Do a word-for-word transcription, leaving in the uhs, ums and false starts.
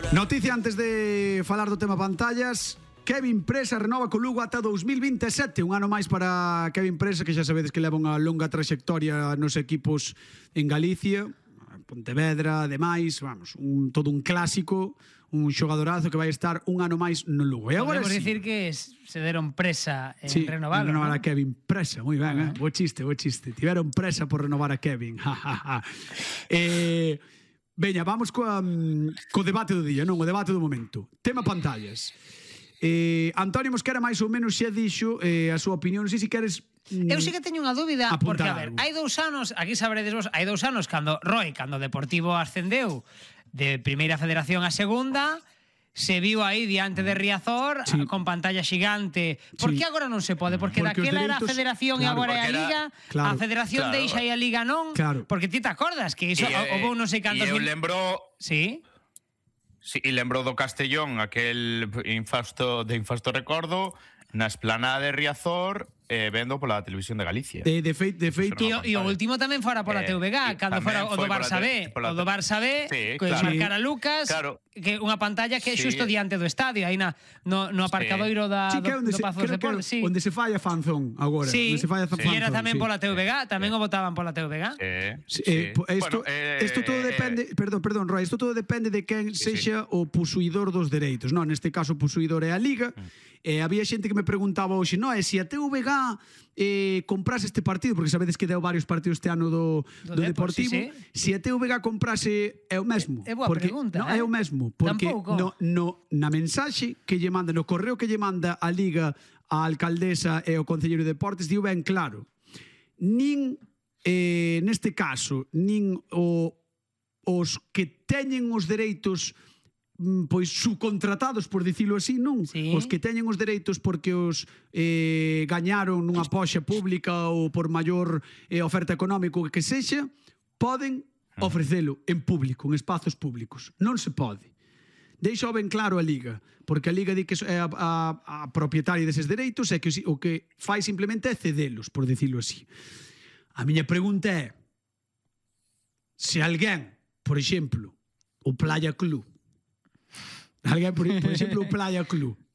Noticia antes de falar do tema pantallas. Kevin Presa renova co Lugo ata dous mil vinte e sete, un ano máis para Kevin Presa, que xa sabedes que leva unha longa traxectoria nos equipos en Galicia, Pontevedra, demais, vamos, un, todo un clásico, un xogadorazo que vai estar un ano máis no Lugo. E agora podemos sí, dicir que se deron presa en sí, renovarlo, renovar ¿no? a Kevin Presa, moi ben, uh -huh. eh? Bo chiste, bo chiste. Tiveron presa por renovar a Kevin. eh... Veña, vamos coa, co debate do día, non? O debate do momento. Tema pantallas. Eh, Antonio Mosquera máis ou menos xa dixo eh, a súa opinión. Non sei se queres... Mm, eu sí que teño unha dúbida, porque, a ver, algo. hai dous anos, aquí sabredes vos, hai dous anos cando Roy, cando Deportivo ascendeu de Primeira Federación a Segunda, se viu aí diante de Riazor, sí, con pantalla xigante. Por que sí, agora non se pode? Porque, porque daquela era a Federación, claro, e agora é a Liga, era, claro, a Federación, claro, deixa e a Liga non, claro, porque ti te acordas que iso, houve non sei cantos... E eu lembro... Sí? Sí, e lembro do Castellón, aquel infausto, de infausto recordo, na esplanada de Riazor, eh, vendo pola Televisión de Galicia. De, de, feit, de feito... E o último tamén fora pola eh, T V G, cando fora o do Barça B. O do Barça B, sí, que claro, marcara Lucas, claro, que unha pantalla que é xusto sí, diante do estadio, aí na, no, no aparcadoiro sí, da, sí, do, do Pazo dos Deportes. Sí, onde se falla Fanzón agora. Sí, se falla sí, e era tamén sí, pola T V G, tamén sí, o votaban pola T V G. Sí, sí, eh, sí. Esto, bueno, eh, esto todo depende, perdón, perdón, Roy, esto todo depende de quen sí, sexa sí, o posuidor dos dereitos. Non, neste caso o posuidor é a Liga. Mm. Eh, había xente que me preguntaba hoxe, non, é se a T V G eh, comprase este partido, porque sabedes que deu varios partidos este ano do, do, do Deportivo, sí, sí, se a T V G comprase é o mesmo. É boa porque, pregunta, no, eh? É o mesmo, porque no, no, na mensaxe que lle manda, no correo que lle manda a Liga, a alcaldesa e o Concelleiro de Deportes, diu ben claro, nin eh, neste caso, nin o, os que teñen os dereitos pois subcontratados, por dicilo así, non? Sí. Os que teñen os dereitos porque os eh, gañaron nunha poxa pública ou por maior eh, oferta económico que sexa, poden ofrecelo en público, en espazos públicos. Non se pode. Deixa ben claro a Liga, porque a Liga di que é a, a, a propietaria deses dereitos e que o que fai simplemente é cedelos, por dicilo así. A miña pregunta é, se alguén, por exemplo, o Playa Club, alguén, por, por exemplo, o Playa Club,